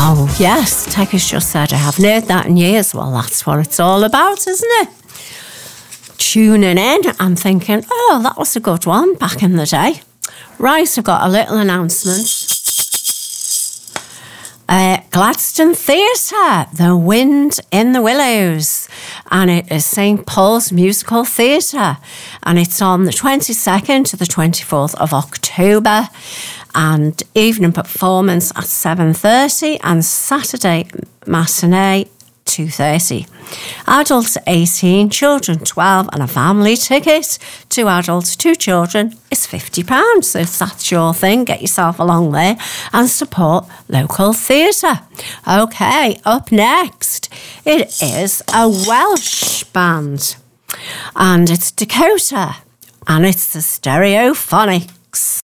Oh, yes, Tekka's just said, I haven't heard that in years. Well, that's what it's all about, isn't it? Tuning in and thinking, oh, that was a good one back in the day. Right, I've got a little announcement. Gladstone Theatre, The Wind in the Willows, and it is St Paul's Musical Theatre, and it's on the 22nd to the 24th of October, and evening performance at 7:30 and Saturday matinee 2:30. Adults 18, children 12, and a family ticket. 2 adults, 2 children is £50. So if that's your thing, get yourself along there and support local theatre. Okay, up next, it is a Welsh band, and it's Dakota, and it's the Stereophonics.